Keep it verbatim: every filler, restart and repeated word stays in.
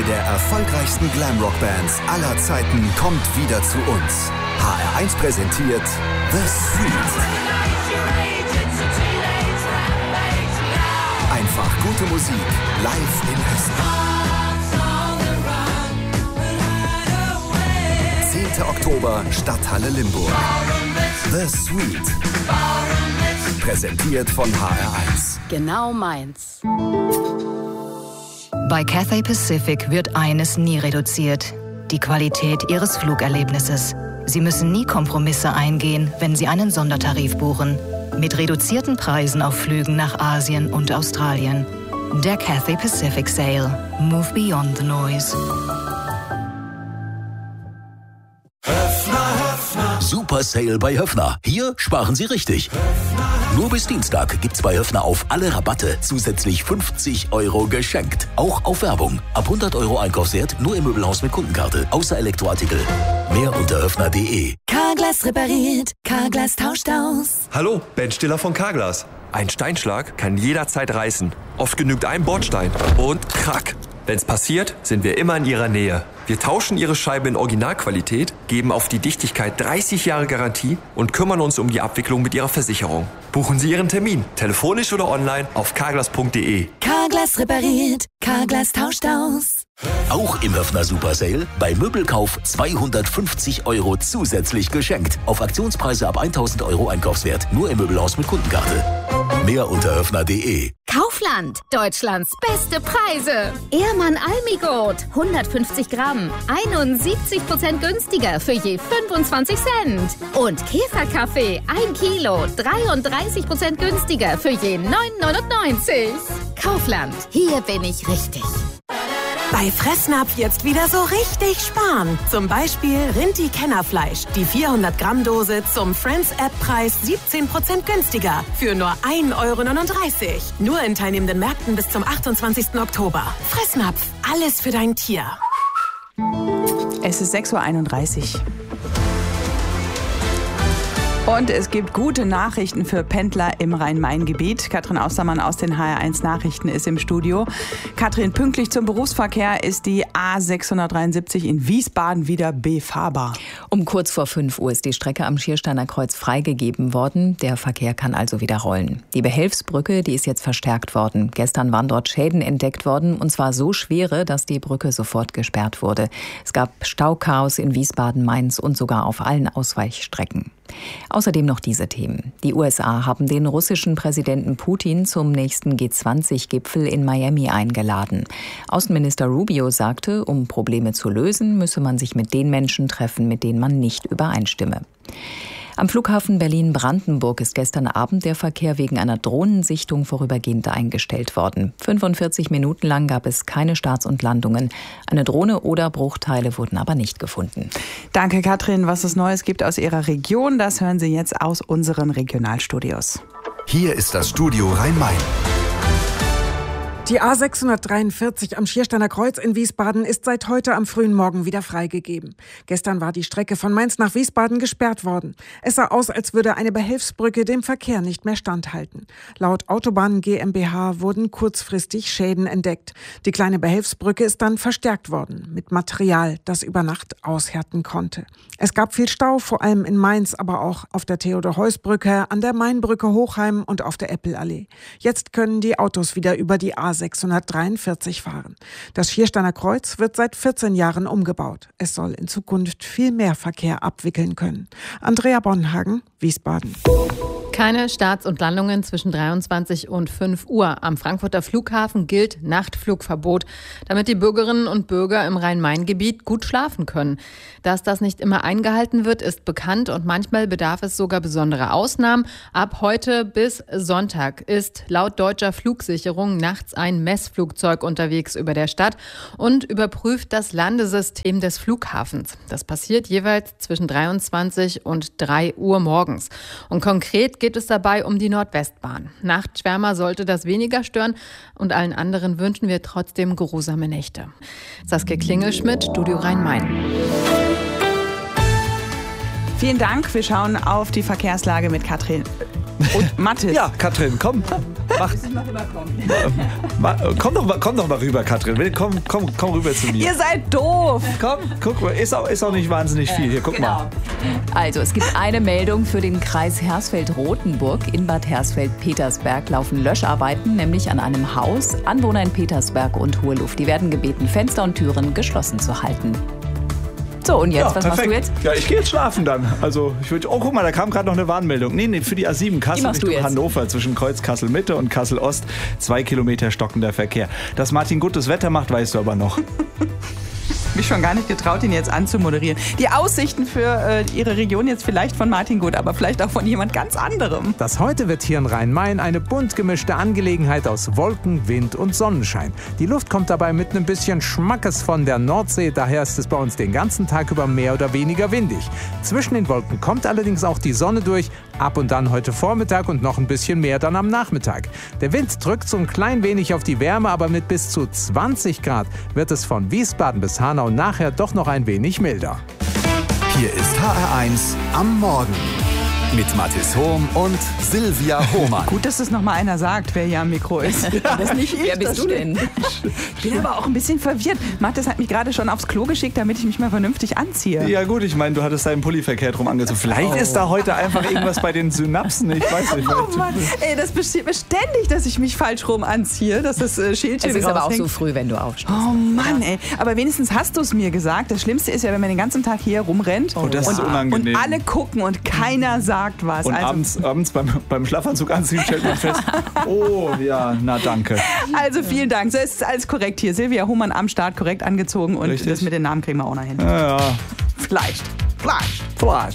der erfolgreichsten Glamrock-Bands aller Zeiten kommt wieder zu uns. H R eins präsentiert The Street. Einfach gute Musik live in Hessen. zehnter Oktober, Stadthalle Limburg. The Street. Präsentiert von H R eins. Genau meins. Bei Cathay Pacific wird eines nie reduziert: die Qualität Ihres Flugerlebnisses. Sie müssen nie Kompromisse eingehen, wenn Sie einen Sondertarif buchen. Mit reduzierten Preisen auf Flügen nach Asien und Australien. Der Cathay Pacific Sale. Move beyond the noise. Super Sale bei Höffner. Hier sparen Sie richtig. Nur bis Dienstag gibt's bei Höffner auf alle Rabatte zusätzlich fünfzig Euro geschenkt. Auch auf Werbung. Ab hundert Euro Einkaufswert nur im Möbelhaus mit Kundenkarte. Außer Elektroartikel. Mehr unter höffner punkt de. Carglass repariert. Carglass tauscht aus. Hallo, Ben Stiller von Carglass. Ein Steinschlag kann jederzeit reißen. Oft genügt ein Bordstein. Und krack. Wenn's passiert, sind wir immer in Ihrer Nähe. Wir tauschen Ihre Scheibe in Originalqualität, geben auf die Dichtigkeit dreißig Jahre Garantie und kümmern uns um die Abwicklung mit Ihrer Versicherung. Buchen Sie Ihren Termin, telefonisch oder online auf carglass punkt de. Carglass repariert. Carglass tauscht aus. Auch im Höffner Super Sale bei Möbelkauf zweihundertfünfzig Euro zusätzlich geschenkt. Auf Aktionspreise ab tausend Euro Einkaufswert. Nur im Möbelhaus mit Kundenkarte. Mehr unter höffner punkt de. Kaufland, Deutschlands beste Preise. Ehrmann Almigold, hundertfünfzig Gramm, einundsiebzig Prozent günstiger für je fünfundzwanzig Cent. Und Käferkaffee, ein Kilo, dreiunddreißig Prozent günstiger für je neun neunundneunzig. Kaufland, hier bin ich richtig. Bei Fressnapf jetzt wieder so richtig sparen. Zum Beispiel Rinti-Kennerfleisch. Die vierhundert Gramm Dose zum Friends-App-Preis siebzehn Prozent günstiger. Für nur ein Euro neununddreißig. Nur in teilnehmenden Märkten bis zum achtundzwanzigsten Oktober. Fressnapf. Alles für dein Tier. Es ist sechs Uhr einunddreißig. Und es gibt gute Nachrichten für Pendler im Rhein-Main-Gebiet. Katrin Austermann aus den H R eins Nachrichten ist im Studio. Katrin, pünktlich zum Berufsverkehr ist die A sechshundertdreiundsiebzig in Wiesbaden wieder befahrbar. Um kurz vor fünf Uhr ist die Strecke am Schiersteiner Kreuz freigegeben worden. Der Verkehr kann also wieder rollen. Die Behelfsbrücke, die ist jetzt verstärkt worden. Gestern waren dort Schäden entdeckt worden, und zwar so schwere, dass die Brücke sofort gesperrt wurde. Es gab Stauchaos in Wiesbaden, Mainz und sogar auf allen Ausweichstrecken. Außerdem noch diese Themen. Die U S A haben den russischen Präsidenten Putin zum nächsten G zwanzig Gipfel in Miami eingeladen. Außenminister Rubio sagte, um Probleme zu lösen, müsse man sich mit den Menschen treffen, mit denen man nicht übereinstimme. Am Flughafen Berlin-Brandenburg ist gestern Abend der Verkehr wegen einer Drohnensichtung vorübergehend eingestellt worden. fünfundvierzig Minuten lang gab es keine Starts und Landungen. Eine Drohne oder Bruchteile wurden aber nicht gefunden. Danke, Katrin. Was es Neues gibt aus Ihrer Region, das hören Sie jetzt aus unseren Regionalstudios. Hier ist das Studio Rhein-Main. Die A sechshundertdreiundvierzig am Schiersteiner Kreuz in Wiesbaden ist seit heute am frühen Morgen wieder freigegeben. Gestern war die Strecke von Mainz nach Wiesbaden gesperrt worden. Es sah aus, als würde eine Behelfsbrücke dem Verkehr nicht mehr standhalten. Laut Autobahnen GmbH wurden kurzfristig Schäden entdeckt. Die kleine Behelfsbrücke ist dann verstärkt worden mit Material, das über Nacht aushärten konnte. Es gab viel Stau, vor allem in Mainz, aber auch auf der Theodor-Heuss-Brücke, an der Mainbrücke Hochheim und auf der Eppelallee. Jetzt können die Autos wieder über die A sechshundertdreiundvierzig fahren. Das Schiersteiner Kreuz wird seit vierzehn Jahren umgebaut. Es soll in Zukunft viel mehr Verkehr abwickeln können. Andrea Bonhagen, Wiesbaden. Keine Starts und Landungen zwischen dreiundzwanzig und fünf Uhr. Am Frankfurter Flughafen gilt Nachtflugverbot, damit die Bürgerinnen und Bürger im Rhein-Main-Gebiet gut schlafen können. Dass das nicht immer eingehalten wird, ist bekannt und manchmal bedarf es sogar besonderer Ausnahmen. Ab heute bis Sonntag ist laut deutscher Flugsicherung nachts ein Messflugzeug unterwegs über der Stadt und überprüft das Landesystem des Flughafens. Das passiert jeweils zwischen dreiundzwanzig und drei Uhr morgens. Und konkret geht es dabei um die Nordwestbahn. Nachtschwärmer sollte das weniger stören und allen anderen wünschen wir trotzdem geruhsame Nächte. Saskia Klingelschmidt, Studio Rhein-Main. Vielen Dank. Wir schauen auf die Verkehrslage mit Katrin und Mathis. Ja, Katrin, komm. Mach, mach, komm, doch mal, komm doch mal rüber, Katrin. Komm, komm, komm rüber zu mir. Ihr seid doof. Komm, guck mal, ist auch, ist auch nicht wahnsinnig viel. Hier, guck genau. mal. Also, es gibt eine Meldung für den Kreis Hersfeld-Rotenburg. In Bad Hersfeld-Petersberg laufen Löscharbeiten, nämlich an einem Haus. Anwohner in Petersberg und Hohe Luft, die werden gebeten, Fenster und Türen geschlossen zu halten. So, und jetzt, Ja, was perfekt. machst du jetzt? Ja, ich gehe jetzt schlafen dann. Also, ich würde. Oh, guck mal, da kam gerade noch eine Warnmeldung. Nee, nee, für die A sieben Kassel machst du Richtung jetzt? Hannover zwischen Kreuz Kassel-Mitte und Kassel-Ost. Zwei Kilometer stockender Verkehr. Dass Martin gutes Wetter macht, weißt du aber noch. Mich schon gar nicht getraut, ihn jetzt anzumoderieren. Die Aussichten für äh, Ihre Region jetzt vielleicht von Martin Gut, aber vielleicht auch von jemand ganz anderem. Das heute wird hier in Rhein-Main eine bunt gemischte Angelegenheit aus Wolken, Wind und Sonnenschein. Die Luft kommt dabei mit einem bisschen Schmackes von der Nordsee, daher ist es bei uns den ganzen Tag über mehr oder weniger windig. Zwischen den Wolken kommt allerdings auch die Sonne durch, ab und dann heute Vormittag und noch ein bisschen mehr dann am Nachmittag. Der Wind drückt so ein klein wenig auf die Wärme, aber mit bis zu zwanzig Grad wird es von Wiesbaden bis Hanau nachher doch noch ein wenig milder. Hier ist H R eins am Morgen mit Mathis Hohm und Silvia Hohmann. Gut, dass das noch mal einer sagt, wer hier am Mikro ist. Das nicht ich, Wer bist das du denn? Ich bin aber auch ein bisschen verwirrt. Mathis hat mich gerade schon aufs Klo geschickt, damit ich mich mal vernünftig anziehe. Ja gut, ich meine, du hattest deinen Pulli verkehrt rum angezogen. Vielleicht oh. ist da heute einfach irgendwas bei den Synapsen. Ich weiß nicht. Oh Mann, ey, das passiert mir ständig, dass ich mich falsch rum anziehe, dass das äh, Schildchen Es ist aber auch raushängt. so früh, wenn du aufstehst. Oh Mann, ey. Aber wenigstens hast du es mir gesagt. Das Schlimmste ist ja, wenn man den ganzen Tag hier rumrennt Oh, das ist und, unangenehm. und alle gucken und keiner sagt was. Und also, abends, abends beim, beim Schlafanzug anziehen stellt man fest, oh ja, na danke. also vielen Dank. So ist alles korrekt hier. Silvia Hohmann am Start, korrekt angezogen und Richtig. das mit den Namen kriegen wir auch noch hin. Ja, ja. Vielleicht. Vielleicht. Fleisch.